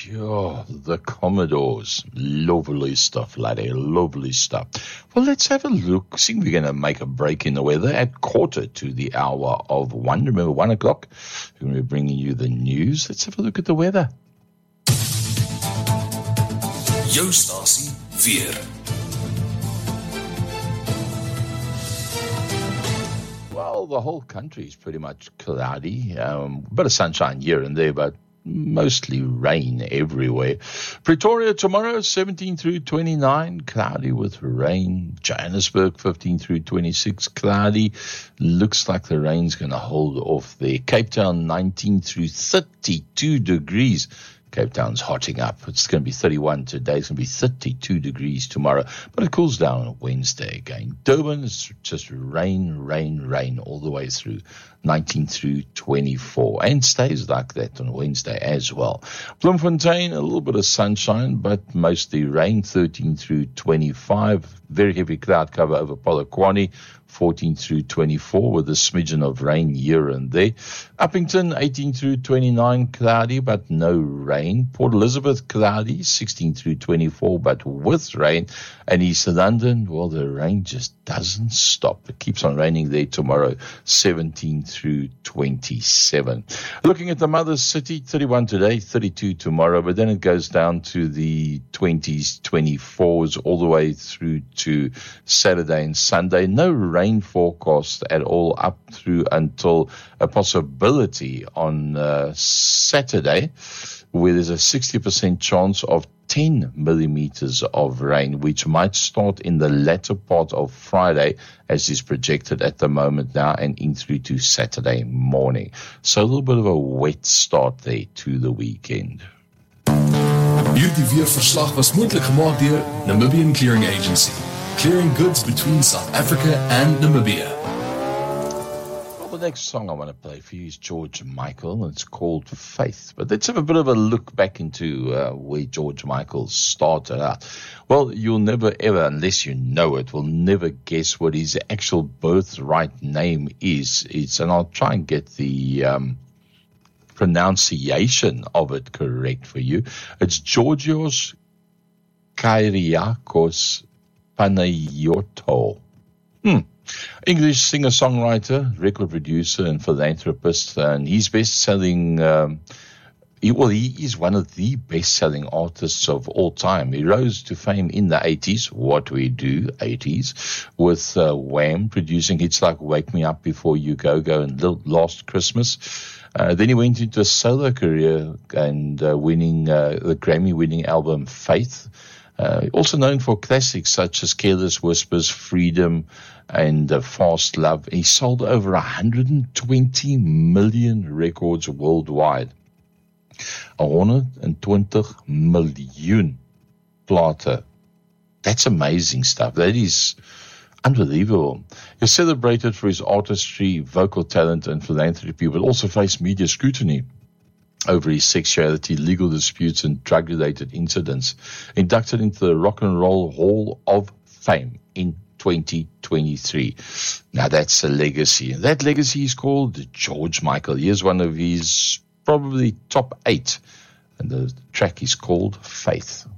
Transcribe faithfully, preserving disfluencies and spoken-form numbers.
Sure, the Commodores. Lovely stuff, laddie, lovely stuff. Well, let's have a look. See, we're going to make a break in the weather at quarter to the hour of one. Remember, one o'clock, we're going to be bringing you the news. Let's have a look at the weather. Jou stasie weer. Well, the whole country is pretty much cloudy. Um, a bit of sunshine here and there, but mostly rain everywhere. Pretoria tomorrow, seventeen through twenty-nine, cloudy with rain. Johannesburg, fifteen through twenty-six, cloudy. Looks like the rain's going to hold off there. Cape Town, nineteen through thirty-two degrees. Cape Town's hotting up. It's going to be thirty-one today. It's going to be thirty-two degrees tomorrow. But it cools down on Wednesday again. Durban is just rain, rain, rain all the way through. nineteen through twenty-four. And stays like that on Wednesday as well. Bloemfontein, a little bit of sunshine, but mostly rain. thirteen through twenty-five. Very heavy cloud cover over Polokwane. fourteen through twenty-four with a smidgen of rain here and there. Uppington, eighteen through twenty-nine, cloudy but no rain. Port Elizabeth, cloudy, sixteen through twenty-four but with rain. And East London, well, the rain just doesn't stop. It keeps on raining there tomorrow, seventeen through twenty-seven. Looking at the mother city, thirty-one today, thirty-two tomorrow, but then it goes down to the twenties, twenty-fours all the way through to Saturday and Sunday. No rain forecast at all up through until a possibility on uh, Saturday, where there's a sixty percent chance of ten millimeters of rain, which might start in the latter part of Friday, as is projected at the moment now, and in through to Saturday morning. So a little bit of a wet start there to the weekend. Hierdie weerverslag was moontlik gemaak deur Namibian Clearing Agency, clearing goods between South Africa and Namibia. Well, the next song I want to play for you is George Michael. It's called Faith. But let's have a bit of a look back into uh, where George Michael started out. Well, you'll never ever, unless you know it, will never guess what his actual birthright name is. It's, and I'll try and get the um, pronunciation of it correct for you. It's Georgios Kyriakos Panayotou. Hmm. English singer-songwriter, record producer, and philanthropist, and he's best-selling. Um, he, well, he is one of the best-selling artists of all time. He rose to fame in the eighties, What We Do, eighties, with uh, Wham producing hits like "Wake Me Up Before You Go Go" and "Last Christmas." Uh, then he went into a solo career and uh, winning uh, the Grammy-winning album "Faith." Uh, also known for classics such as Careless Whispers, Freedom, and uh, Fast Love. He sold over one hundred twenty million records worldwide. one hundred twenty miljoen plate. That's amazing stuff. That is unbelievable. He's celebrated for his artistry, vocal talent, and philanthropy, but also faced media scrutiny over his sexuality, legal disputes, and drug-related incidents. Inducted into the Rock and Roll Hall of Fame in twenty twenty-three. Now, that's a legacy. That legacy is called George Michael. Here's one of his probably top eight, and the track is called Faith.